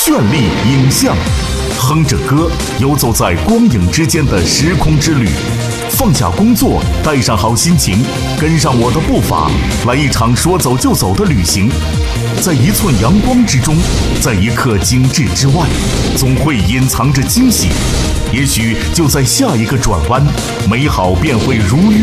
绚丽影像，哼着歌，游走在光影之间的时空之旅。放下工作，带上好心情，跟上我的步伐，来一场说走就走的旅行。在一寸阳光之中，在一刻精致之外，总会隐藏着惊喜。也许就在下一个转弯，美好便会如约